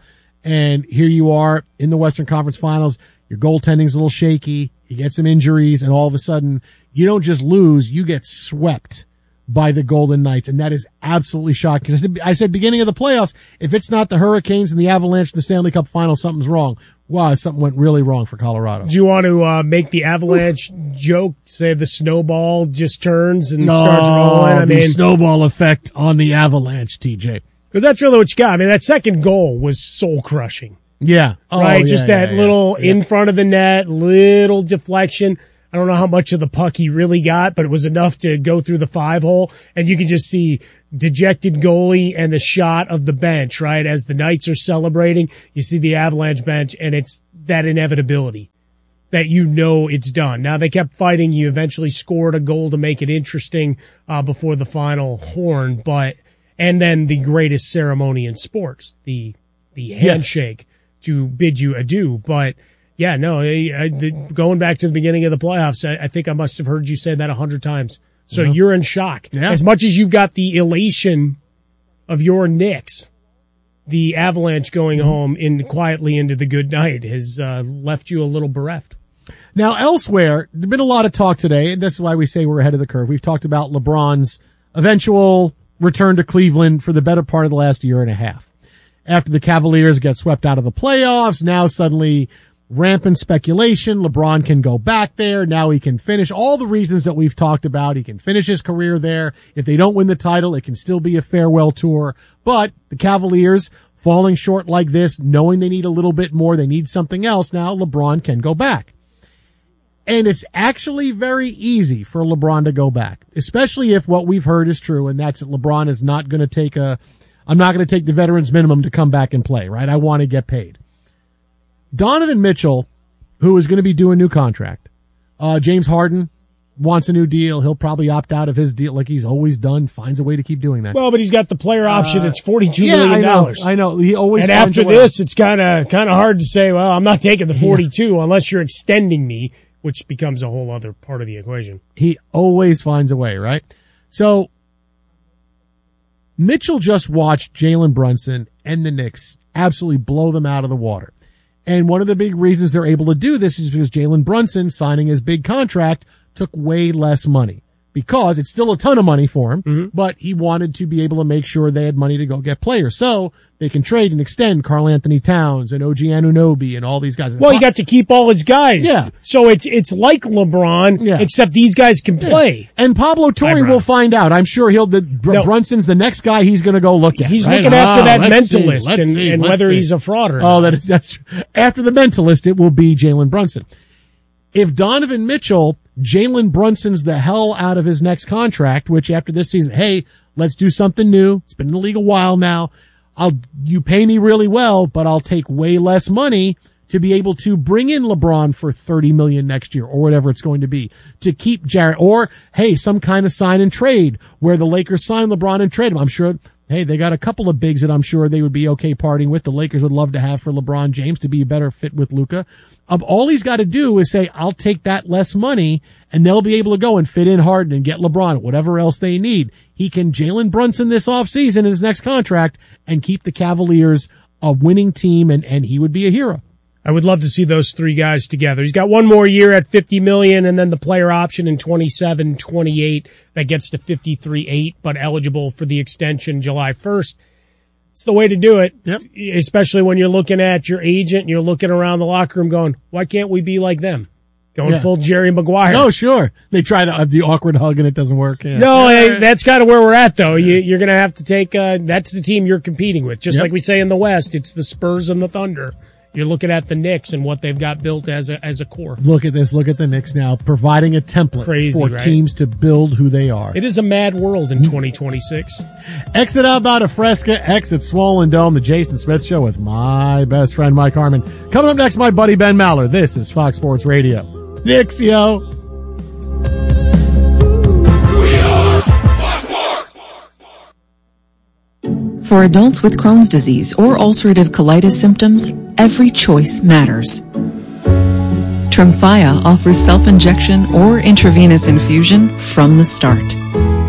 And here you are in the Western Conference Finals. Your goaltending's a little shaky. You get some injuries, and all of a sudden, you don't just lose, you get swept by the Golden Knights. And that is absolutely shocking. Because I said, I said beginning of the playoffs, if it's not the Hurricanes and the Avalanche in the Stanley Cup Final, something's wrong. Wow, something went really wrong for Colorado. Do you want to uh, make the Avalanche joke, say the snowball just turns and no, starts rolling? I the mean, snowball effect on the Avalanche, T J. Because that's really what you got. I mean, that second goal was soul-crushing. Yeah. Oh, right? Yeah, just yeah, that yeah, little yeah. in front of the net, little deflection. I don't know how much of the puck he really got, but it was enough to go through the five hole. And you can just see dejected goalie and the shot of the bench, right? As the Knights are celebrating, you see the Avalanche bench, and it's that inevitability that you know it's done. Now, they kept fighting. You eventually scored a goal to make it interesting uh, before the final horn, but and then the greatest ceremony in sports, the the handshake yes. to bid you adieu. But yeah, no, I, I, the, going back to the beginning of the playoffs, I, I think I must have heard you say that a hundred times. So yeah. you're in shock. Yeah. As much as you've got the elation of your Knicks, the Avalanche going mm-hmm. home in quietly into the good night has uh, left you a little bereft. Now, elsewhere, there's been a lot of talk today, and that's why we say we're ahead of the curve. We've talked about LeBron's eventual return to Cleveland for the better part of the last year and a half. After the Cavaliers get swept out of the playoffs, now suddenly rampant speculation. LeBron can go back there. Now he can finish all the reasons that we've talked about. He can finish his career there. If they don't win the title, it can still be a farewell tour. But the Cavaliers falling short like this, knowing they need a little bit more, they need something else. Now LeBron can go back. And it's actually very easy for LeBron to go back, especially if what we've heard is true, and that's that LeBron is not going to take a, I'm not going to take the veterans minimum to come back and play, right? I want to get paid. Donovan Mitchell, who is going to be doing a new contract, uh, James Harden wants a new deal. He'll probably opt out of his deal like he's always done, finds a way to keep doing that. Well, but he's got the player option. Uh, it's forty-two yeah, million dollars. I know, I know. He always And finds after a way. this, it's kind of kind of hard to say, well, I'm not taking the forty-two yeah. unless you're extending me, which becomes a whole other part of the equation. He always finds a way, right? So Mitchell just watched Jalen Brunson and the Knicks absolutely blow them out of the water. And one of the big reasons they're able to do this is because Jalen Brunson, signing his big contract, took way less money. Because it's still a ton of money for him, mm-hmm. but he wanted to be able to make sure they had money to go get players. So they can trade and extend Karl Anthony Towns and O G Anunoby and all these guys. Well, he got to keep all his guys. Yeah. So it's it's like LeBron, yeah. except these guys can play. Yeah. And Pablo Torre will find out. I'm sure he'll, the, Br- no. Brunson's the next guy he's going to go look at. He's right? looking after oh, that mentalist see, and, see, and whether see. he's a fraud or oh, not. Oh, that is, that's after the mentalist, it will be Jalen Brunson. If Donovan Mitchell, Jalen Brunson's the hell out of his next contract, which after this season, hey, let's do something new. It's been in the league a while now. I'll, you pay me really well, but I'll take way less money to be able to bring in LeBron for thirty million next year or whatever it's going to be to keep Jarrett, or hey, some kind of sign and trade where the Lakers sign LeBron and trade him. I'm sure, hey, they got a couple of bigs that I'm sure they would be okay parting with. The Lakers would love to have for LeBron James to be a better fit with Luka. Um, all he's got to do is say, I'll take that less money, and they'll be able to go and fit in Harden and get LeBron, whatever else they need. He can Jalen Brunson this offseason in his next contract and keep the Cavaliers a winning team, and, and he would be a hero. I would love to see those three guys together. He's got one more year at fifty million dollars and then the player option in twenty-seven twenty-eight that gets to fifty-three eight, but eligible for the extension July first. It's the way to do it, yep. Especially when you're looking at your agent and you're looking around the locker room going, why can't we be like them? Going yeah. full Jerry Maguire. Oh, sure. They try to have the awkward hug and it doesn't work. Yeah. No, hey, that's kind of where we're at, though. You, you're going to have to take uh, – that's the team you're competing with. Just yep. like we say in the West, it's the Spurs and the Thunder. You're looking at the Knicks and what they've got built as a as a core. Look at this. Look at the Knicks now, providing a template Crazy, for right? teams to build who they are. It is a mad world in twenty twenty-six. Exit out about a Fresca, exit Swollen Dome, the Jason Smith Show with my best friend Mike Harmon. Coming up next, my buddy Ben Maller. This is Fox Sports Radio. Knicks, yo. For adults with Crohn's disease or ulcerative colitis symptoms, every choice matters. Tremfya offers self-injection or intravenous infusion from the start.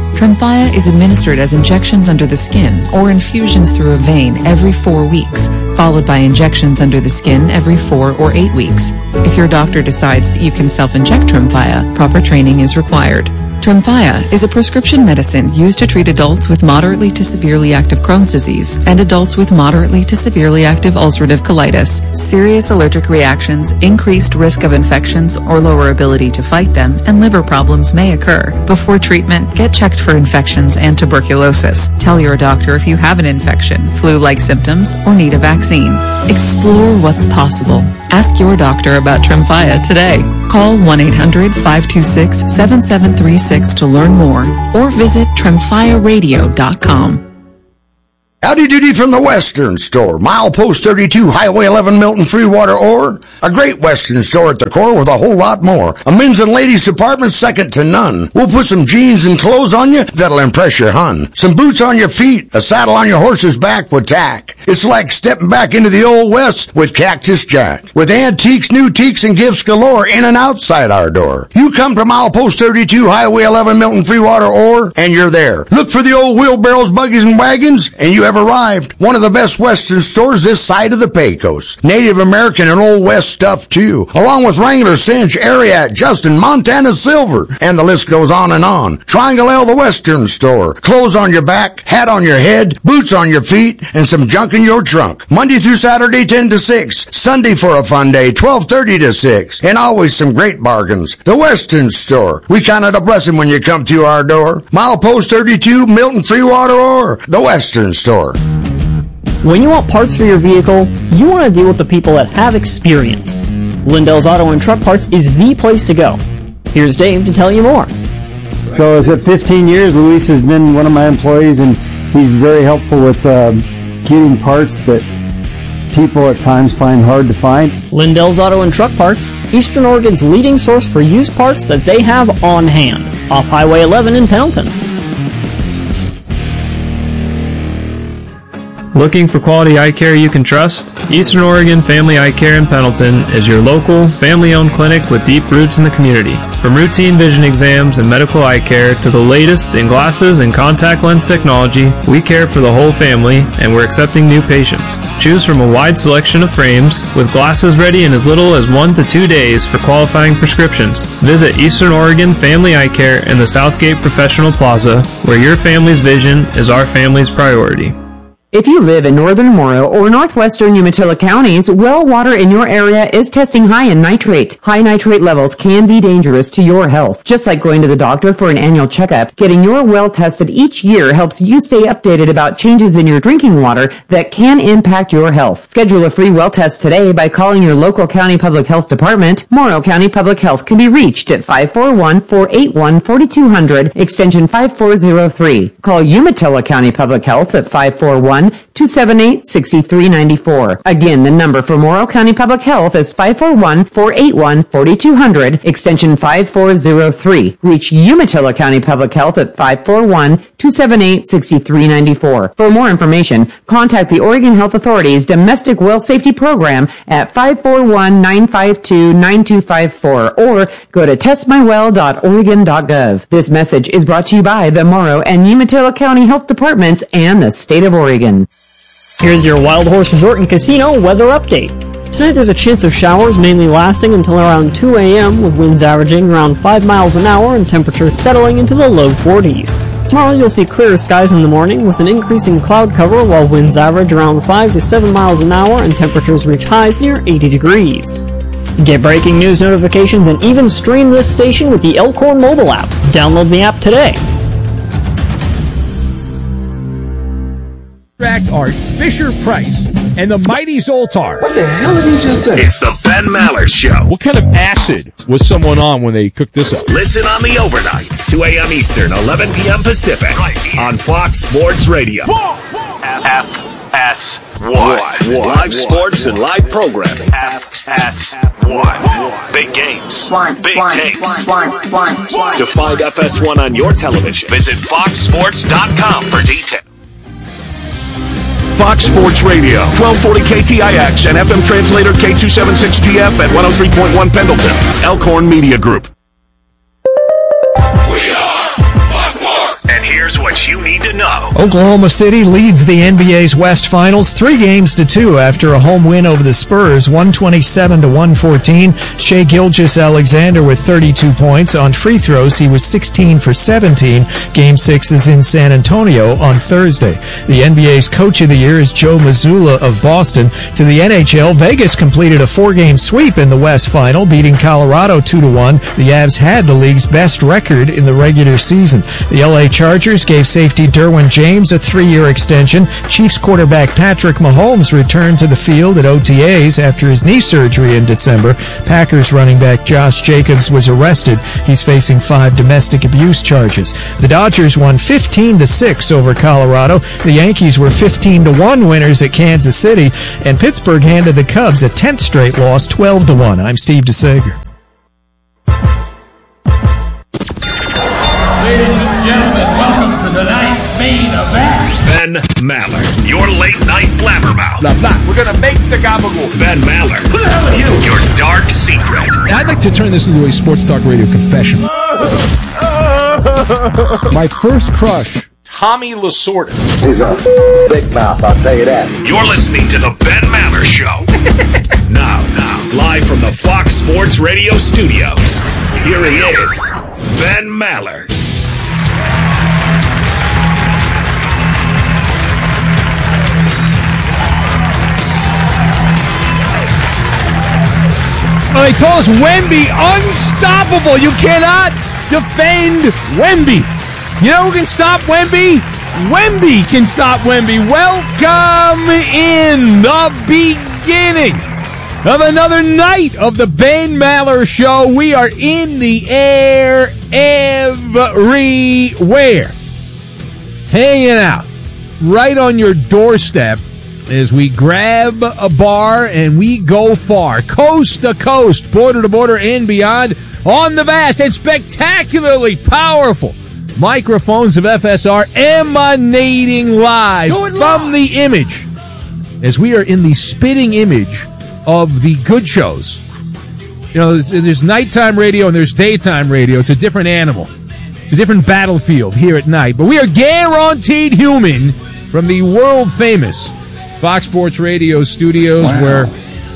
Tremfya is administered as injections under the skin or infusions through a vein every four weeks followed by injections under the skin every four or eight weeks. If your doctor decides that you can self-inject Tremfya, proper training is required. Tremfya is a prescription medicine used to treat adults with moderately to severely active Crohn's disease and adults with moderately to severely active ulcerative colitis. Serious allergic reactions, increased risk of infections or lower ability to fight them, and liver problems may occur. Before treatment, get checked for infections and tuberculosis. Tell your doctor if you have an infection, flu-like symptoms, or need a vaccine. Explore what's possible. Ask your doctor about Tremfya today. Call one eight hundred five two six seven seven three six to learn more or visit tremfya radio dot com. Howdy doody from the Western Store. Milepost thirty-two, Highway eleven, Milton, Freewater, Ore. A great Western store at the core with a whole lot more. A men's and ladies department second to none. We'll put some jeans and clothes on you that'll impress your hun. Some boots on your feet, a saddle on your horse's back with tack. It's like stepping back into the Old West with Cactus Jack. With antiques, new teaks, and gifts galore in and outside our door. You come to Milepost thirty-two, Highway eleven, Milton, Freewater, Ore, and you're there. Look for the old wheelbarrows, buggies, and wagons, and you have arrived. One of the best Western stores this side of the Pecos. Native American and Old West stuff too, along with Wrangler, Cinch, Ariat, Justin, Montana Silver, and the list goes on and on. Triangle L, the Western Store. Clothes on your back, hat on your head, boots on your feet, and some junk in your trunk. Monday through Saturday, ten to six. Sunday for a fun day, twelve thirty to six. And always some great bargains. The Western Store. We count it a blessing when you come to our door. Milepost thirty-two, Milton, Freewater, or the Western Store. When you want parts for your vehicle, you want to deal with the people that have experience. Lindell's Auto and Truck Parts is the place to go. Here's Dave to tell you more. So is it fifteen years? Luis has been one of my employees, and he's very helpful with uh, getting parts that people at times find hard to find. Lindell's Auto and Truck Parts, Eastern Oregon's leading source for used parts that they have on hand, off Highway eleven in Pendleton. Looking for quality eye care you can trust? Eastern Oregon Family Eye Care in Pendleton is your local, family-owned clinic with deep roots in the community. From routine vision exams and medical eye care to the latest in glasses and contact lens technology, we care for the whole family, and we're accepting new patients. Choose from a wide selection of frames, with glasses ready in as little as one to two days for qualifying prescriptions. Visit Eastern Oregon Family Eye Care in the Southgate Professional Plaza, where your family's vision is our family's priority. If you live in northern Morrow or northwestern Umatilla counties, well water in your area is testing high in nitrate. High nitrate levels can be dangerous to your health. Just like going to the doctor for an annual checkup, getting your well tested each year helps you stay updated about changes in your drinking water that can impact your health. Schedule a free well test today by calling your local county public health department. Morrow County Public Health can be reached at five four one, four eight one, four two zero zero, extension five four zero three. Call Umatilla County Public Health at five four one, two seven eight, six three nine four. Again, the number for Morrow County Public Health is five four one, four eight one, four two zero zero, extension five four zero three. Reach Umatilla County Public Health at five four one, two seven eight, six three nine four. For more information, contact the Oregon Health Authority's Domestic Well Safety Program at five four one, nine five two, nine two five four or go to test my well dot oregon dot gov. This message is brought to you by the Morrow and Umatilla County Health Departments and the State of Oregon. Here's your Wild Horse Resort and Casino weather update. Tonight there's a chance of showers mainly lasting until around two a.m. with winds averaging around five miles an hour and temperatures settling into the low forties. Tomorrow you'll see clearer skies in the morning with an increasing cloud cover while winds average around five to seven miles an hour and temperatures reach highs near eighty degrees. Get breaking news notifications and even stream this station with the Elkhorn mobile app. Download the app today. Tract Art, Fisher Price, and the Mighty Zoltar. What the hell did he just say? It's the Ben Maller Show. What kind of acid was someone on when they cooked this up? Listen on the overnights, two a.m. Eastern, eleven p.m. Pacific, right on Fox Sports Radio. F S one. Live sports and live programming. F S one. Big games. One. Big one. takes. One. One. One. One. To find F S one on your television, visit fox sports dot com for details. Fox Sports Radio, twelve forty K T I X and F M translator K two seventy-six G F at one oh three point one Pendleton. Elkhorn Media Group. We are Buckmore. And here's what you need to know. Oklahoma City leads the N B A's West Finals three games to two after a home win over the Spurs, one twenty-seven to one fourteen. Shai Gilgeous-Alexander with thirty-two points. On free throws, he was sixteen for seventeen. Game six is in San Antonio on Thursday. The N B A's Coach of the Year is Joe Mazzulla of Boston. To the N H L, Vegas completed a four-game sweep in the West Final, beating Colorado two to one. The Avs had the league's best record in the regular season. The L A Chargers gave safety Derwin James a three-year extension. Chiefs quarterback Patrick Mahomes returned to the field at O T As after his knee surgery in December. Packers running back Josh Jacobs was arrested. He's facing five domestic abuse charges. The Dodgers won fifteen to six over Colorado. The Yankees were fifteen to one winners at Kansas City, and Pittsburgh handed the Cubs a tenth straight loss, twelve to one. I'm Steve DeSager. Ladies and gentlemen, welcome to tonight's main event. Ben Maller, your late night blabbermouth. Blah, blah. We're gonna make the gabagool. Ben Maller. Who the hell are you? Your dark secret. I'd like to turn this into a sports talk radio confession. My first crush, Tommy Lasorda. He's a big mouth, I'll tell you that. You're listening to the Ben Maller Show. now, now, live from the Fox Sports Radio studios. Here he is, Ben Maller. Well, they call us Wemby unstoppable. You cannot defend Wemby. You know who can stop Wemby? Wemby can stop Wemby. Welcome in the beginning of another night of the Ben Maller Show. We are in the air everywhere. Hanging out right on your doorstep as we grab a bar and we go far, coast to coast, border to border, and beyond, on the vast and spectacularly powerful microphones of F S R, emanating live from the image, as we are in the spitting image of the good shows. You know, there's, there's nighttime radio and there's daytime radio. It's a different animal. It's a different battlefield here at night. But we are guaranteed human from the world-famous Fox Sports Radio studios, wow, where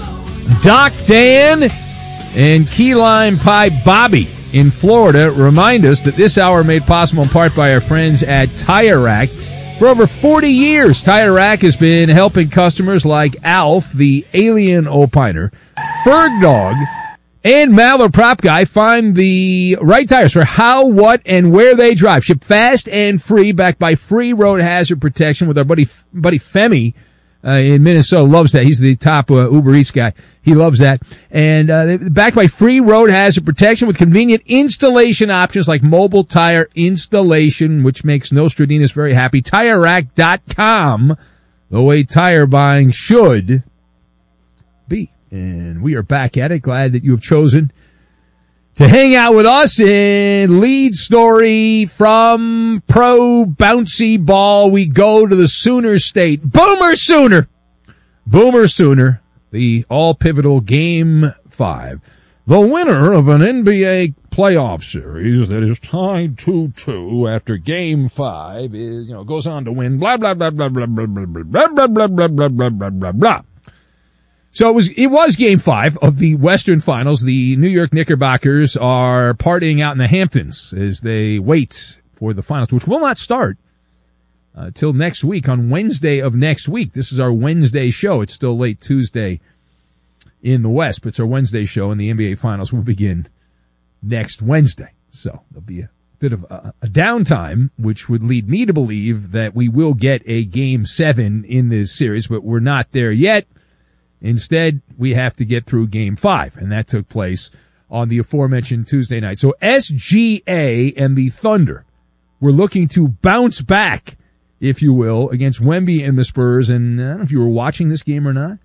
Doc Dan and Key Lime Pie Bobby in Florida remind us that this hour made possible in part by our friends at Tire Rack. For over forty years, Tire Rack has been helping customers like Alf, the alien opiner, Ferg Dog, and Maller Prop Guy find the right tires for how, what, and where they drive. Shipped fast and free, backed by free road hazard protection with our buddy, buddy Femi uh, in Minnesota. Loves that. He's the top uh, Uber Eats guy. He loves that. And uh, backed by free road hazard protection with convenient installation options like mobile tire installation, which makes Nostradamus very happy. Tire Rack dot com, the way tire buying should be. And we are back at it. Glad that you have chosen to hang out with us. In lead story from Pro Bouncy Ball, we go to the Sooner State. Boomer Sooner! Boomer Sooner, the all-pivotal Game five. The winner of an N B A playoff series that is tied two two after Game five is, you know, goes on to win blah, blah, blah, blah, blah, blah, blah, blah, blah, blah, blah, blah, blah, blah, blah, blah, blah. So it was, it was Game five of the Western Finals. The New York Knickerbockers are partying out in the Hamptons as they wait for the finals, which will not start uh, till next week, on Wednesday of next week. This is our Wednesday show. It's still late Tuesday in the West, but it's our Wednesday show, and the N B A Finals will begin next Wednesday. So there'll be a bit of a, a downtime, which would lead me to believe that we will get a Game seven in this series, but we're not there yet. Instead, we have to get through Game five, and that took place on the aforementioned Tuesday night. So S G A and the Thunder were looking to bounce back, if you will, against Wemby and the Spurs. And I don't know if you were watching this game or not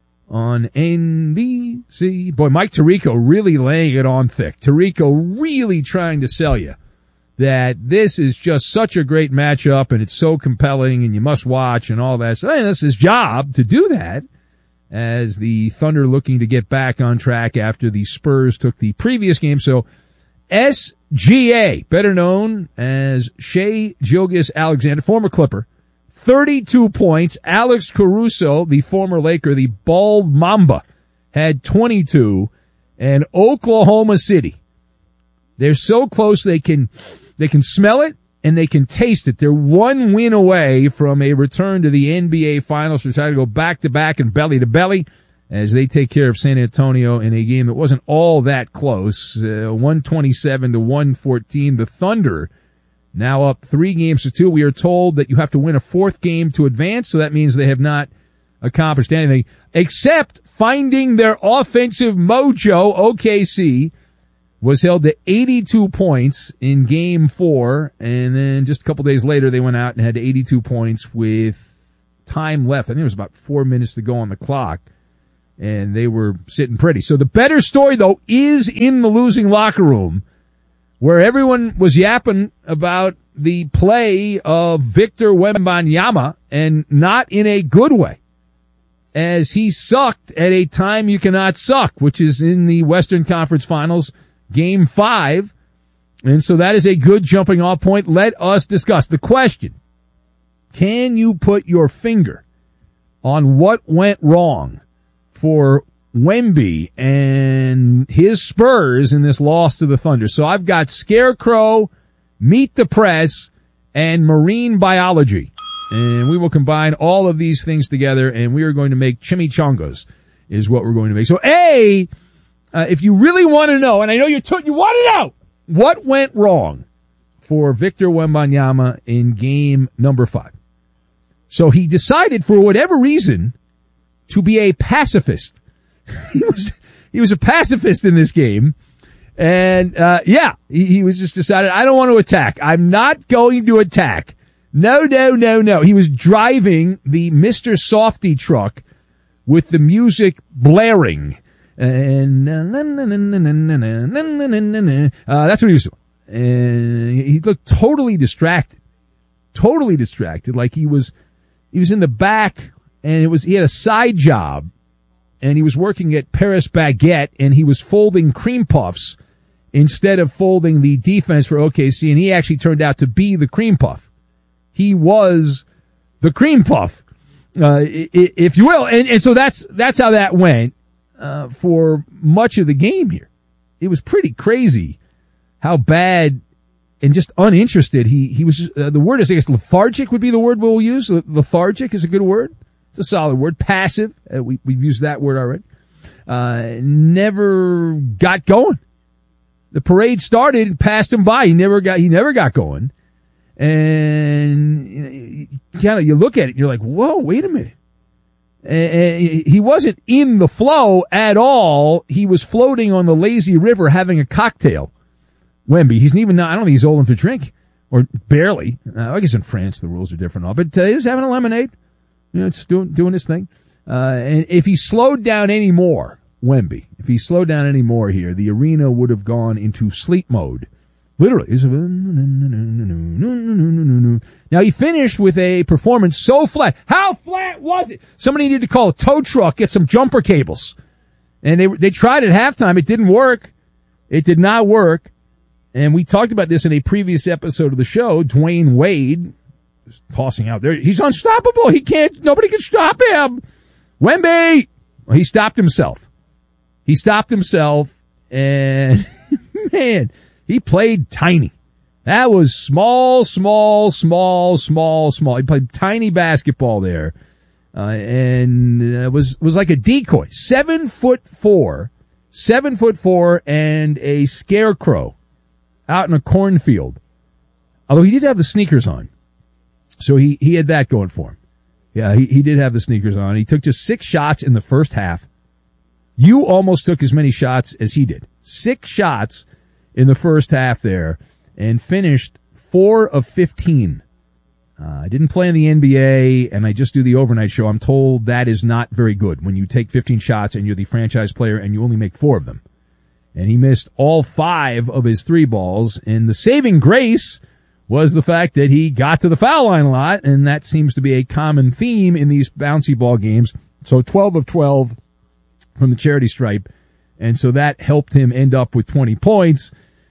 on N B C. Boy, Mike Tirico really laying it on thick. Tirico really trying to sell you that this is just such a great matchup, and it's so compelling, and you must watch, and all that. So hey, that's his job to do that, as the Thunder looking to get back on track after the Spurs took the previous game. So S G A, better known as Shai Gilgeous-Alexander, former Clipper, thirty-two points. Alex Caruso, the former Laker, the bald Mamba, had twenty-two. And Oklahoma City, they're so close they can they can smell it and they can taste it. They're one win away from a return to the N B A Finals to try to go back-to-back and belly-to-belly as they take care of San Antonio in a game that wasn't all that close, uh, one twenty-seven to one fourteen. The Thunder now up three games to two. We are told that you have to win a fourth game to advance, so that means they have not accomplished anything except finding their offensive mojo. O K C was held to eighty-two points in game four, and then just a couple days later they went out and had eighty-two points with time left. I think there was about four minutes to go on the clock, and they were sitting pretty. So the better story, though, is in the losing locker room, where everyone was yapping about the play of Victor Wembanyama, and not in a good way, as he sucked at a time you cannot suck, which is in the Western Conference Finals, Game five. And so that is a good jumping off point. Let us discuss the question. Can you put your finger on what went wrong for Wemby and his Spurs in this loss to the Thunder? So I've got Scarecrow, Meet the Press, and Marine Biology. And we will combine all of these things together, and we are going to make chimichangas, is what we're going to make. So, A, uh, if you really want to know, and I know you're t- you want to know, what went wrong for Victor Wembanyama in game number five? So he decided, for whatever reason, to be a pacifist. he was he was a pacifist in this game. And, uh, yeah, he, he was just decided, I don't want to attack. I'm not going to attack. No, no, no, no. He was driving the Mister Softy truck with the music blaring. And uh, that's what he was doing. And he looked totally distracted. Totally distracted. Like he was, he was in the back, and it was, he had a side job, and he was working at Paris Baguette, and he was folding cream puffs instead of folding the defense for O K C, and he actually turned out to be the cream puff. He was the cream puff, uh, if you will. And, and so that's, that's how that went, uh, for much of the game here. It was pretty crazy how bad and just uninterested he, he was. Uh, the word is, I guess, lethargic would be the word we'll use. Lethargic is a good word. It's a solid word. Passive. Uh, we, we've used that word already. Uh, never got going. The parade started and passed him by. He never got, he never got going. And you know, kind of, you look at it and you're like, whoa, wait a minute. And he wasn't in the flow at all. He was floating on the lazy river having a cocktail. Wemby, he's even not, I don't think he's old enough to drink, or barely. Uh, I guess in France the rules are different, all, but uh, he was having a lemonade. You know, just doing, doing his thing. Uh, and if he slowed down any more, Wemby, if he slowed down any more here, the arena would have gone into sleep mode. Literally. Now, he finished with a performance so flat. How flat was it? Somebody needed to call a tow truck, get some jumper cables. And they they tried at halftime. It didn't work. It did not work. And we talked about this in a previous episode of the show. Dwayne Wade was tossing out there. He's unstoppable. He can't, nobody can stop him. Wemby! Well, he stopped himself. He stopped himself, and man, he played tiny. That was small, small, small, small, small. He played tiny basketball there, uh, and it was was like a decoy. Seven foot four, seven foot four, and a scarecrow out in a cornfield. Although he did have the sneakers on, so he he had that going for him. Yeah, he he did have the sneakers on. He took just six shots in the first half. You almost took as many shots as he did. Six shots in the first half there, and finished four of fifteen. Uh, I didn't play in the N B A, and I just do the overnight show. I'm told that is not very good when you take fifteen shots and you're the franchise player and you only make four of them. And he missed all five of his three balls, and the saving grace was the fact that he got to the foul line a lot, and that seems to be a common theme in these bouncy ball games. So twelve of twelve from the charity stripe, and so that helped him end up with twenty points.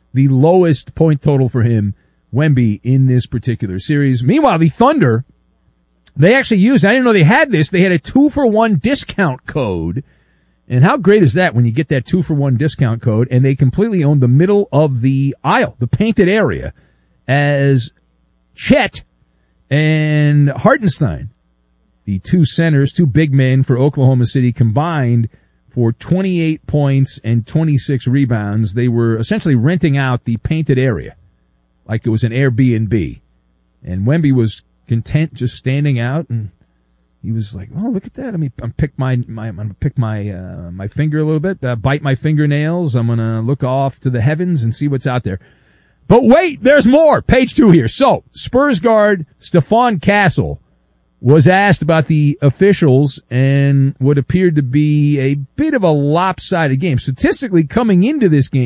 the lowest point total for him, Wemby, in this particular series. Meanwhile, the Thunder, they actually used, I didn't know they had this, they had a two for one discount code. And how great is that when you get that two for one discount code, and they completely own the middle of the aisle, the painted area, as Chet and Hartenstein, the two centers, two big men for Oklahoma City, combined for twenty-eight points and twenty-six rebounds. They were essentially renting out the painted area like it was an Airbnb. And Wemby was content just standing out, and he was like, "Oh, look at that! I mean, I'm pick my, my I'm gonna pick my uh, my finger a little bit, uh, bite my fingernails. I'm gonna look off to the heavens and see what's out there." But wait, there's more. Page two here. So, Spurs guard Stephon Castle was asked about the officials and what appeared to be a bit of a lopsided game. Statistically, coming into this game,